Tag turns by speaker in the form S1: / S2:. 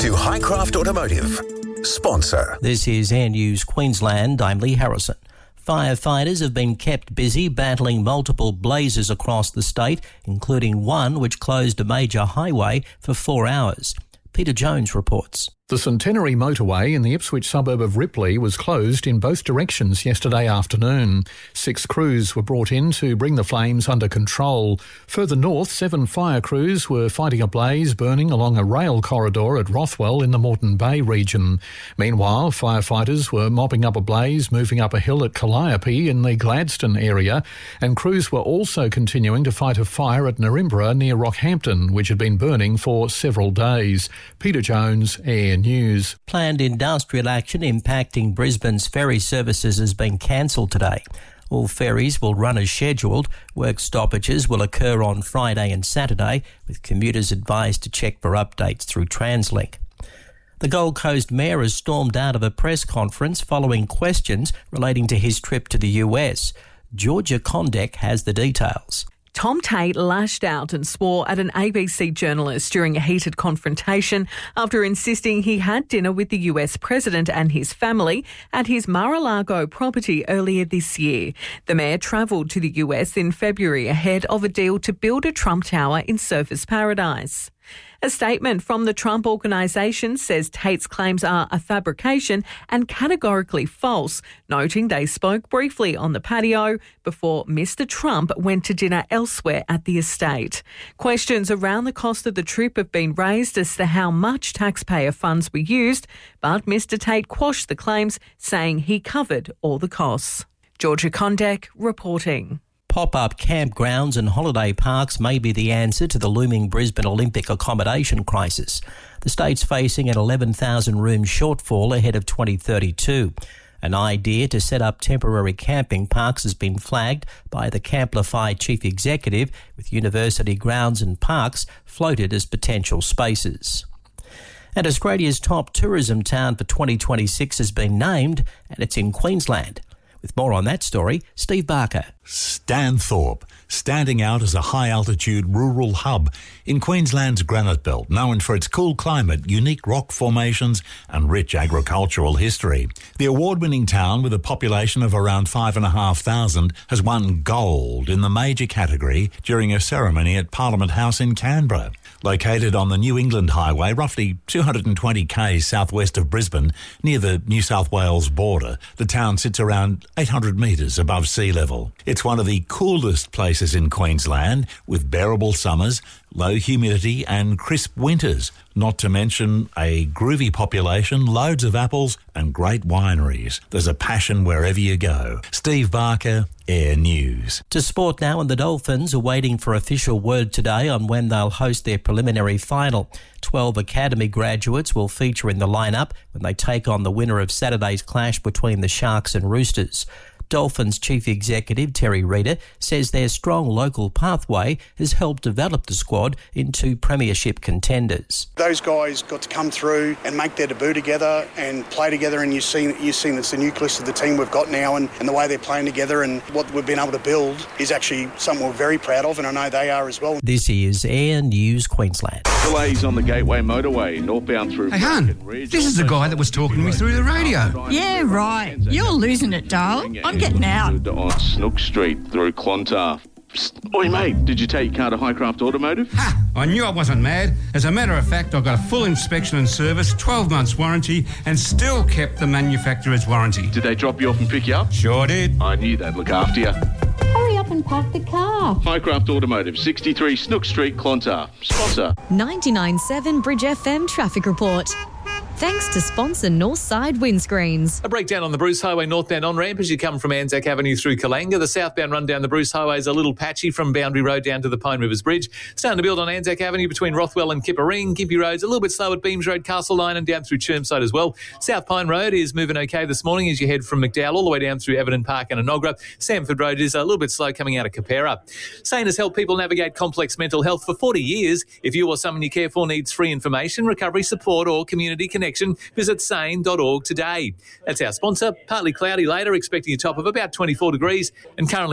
S1: to Highcraft Automotive, sponsor.
S2: This is Air News Queensland. I'm Lee Harrison. Firefighters have been kept busy battling multiple blazes across the state, including one which closed a major highway for 4 hours. Peter Jones reports.
S3: The Centenary motorway in the Ipswich suburb of Ripley was closed in both directions yesterday afternoon. 6 crews were brought in to bring the flames under control. Further north, 7 fire crews were fighting a blaze burning along a rail corridor at Rothwell in the Moreton Bay region. Meanwhile, firefighters were mopping up a blaze moving up a hill at Calliope in the Gladstone area, and crews were also continuing to fight a fire at Narimbra near Rockhampton, which had been burning for several days. Peter Jones, Air News.
S2: Planned industrial action impacting Brisbane's ferry services has been cancelled today. All ferries will run as scheduled. Work stoppages will occur on Friday and Saturday, with commuters advised to check for updates through TransLink. The Gold Coast Mayor has stormed out of a press conference following questions relating to his trip to the US. Georgia Condek has the details.
S4: Tom Tate lashed out and swore at an ABC journalist during a heated confrontation after insisting he had dinner with the US president and his family at his Mar-a-Lago property earlier this year. The mayor travelled to the US in February ahead of a deal to build a Trump Tower in Surfers Paradise. A statement from the Trump Organisation says Tate's claims are a fabrication and categorically false, noting they spoke briefly on the patio before Mr. Trump went to dinner elsewhere at the estate. Questions around the cost of the trip have been raised as to how much taxpayer funds were used, but Mr. Tate quashed the claims, saying he covered all the costs. Georgia Condek reporting.
S2: Pop-up campgrounds and holiday parks may be the answer to the looming Brisbane Olympic accommodation crisis. The state's facing an 11,000-room shortfall ahead of 2032. An idea to set up temporary camping parks has been flagged by the Camplify chief executive, with university grounds and parks floated as potential spaces. And Australia's top tourism town for 2026 has been named, and it's in Queensland. With more on that story, Steve Barker.
S5: Stanthorpe, standing out as a high-altitude rural hub in Queensland's granite belt, known for its cool climate, unique rock formations and rich agricultural history. The award-winning town, with a population of around 5,500, has won gold in the major category during a ceremony at Parliament House in Canberra. Located on the New England Highway, roughly 220 k's southwest of Brisbane, near the New South Wales border, the town sits around 800 metres above sea level. It's one of the coolest places in Queensland, with bearable summers, low humidity and crisp winters, not to mention a groovy population, loads of apples and great wineries. There's a passion wherever you go. Steve Barker, Air News.
S2: To sport now, and the Dolphins are waiting for official word today on when they'll host their preliminary final. 12 academy graduates will feature in the lineup when they take on the winner of Saturday's clash between the Sharks and Roosters. Dolphins Chief Executive Terry Reader says their strong local pathway has helped develop the squad into premiership contenders.
S6: Those guys got to come through and make their debut together and play together, and you've seen it's the nucleus of the team we've got now, and the way they're playing together and what we've been able to build is actually something we're very proud of, and I know they are as well.
S2: This is Air News Queensland.
S7: Delays on the Gateway Motorway, northbound through...
S8: Hey, Hun, this is the guy that was talking to me through the radio.
S9: Yeah, right. You're losing it, darling. I'm getting out.
S7: On Snook Street through Clontarf. Psst. Oi, mate, did you take your car to Highcraft Automotive?
S8: Ha! I knew I wasn't mad. As a matter of fact, I got a full inspection and service, 12 months warranty, and still kept the manufacturer's warranty.
S7: Did they drop you off and pick you up?
S8: Sure did.
S7: I knew they'd look after you.
S9: Hurry up and park the car.
S7: Highcraft Automotive, 63 Snook Street, Clontarf. Sponsor.
S10: 99.7 Bridge FM traffic report. Thanks to sponsor Northside Windscreens.
S11: A breakdown on the Bruce Highway northbound on-ramp as you come from Anzac Avenue through Kalanga. The southbound run down the Bruce Highway is a little patchy from Boundary Road down to the Pine Rivers Bridge. Starting to build on Anzac Avenue between Rothwell and Kipparine. Gympie Road's a little bit slow at Beams Road, Castle Line, and down through Chermside as well. South Pine Road is moving okay this morning as you head from McDowell all the way down through Everton Park and Enoggera. Samford Road is a little bit slow coming out of Capera. SANE has helped people navigate complex mental health for 40 years. If you or someone you care for needs free information, recovery support or community connection, visit sane.org today. That's our sponsor. Partly cloudy later, expecting a top of about 24 degrees and currently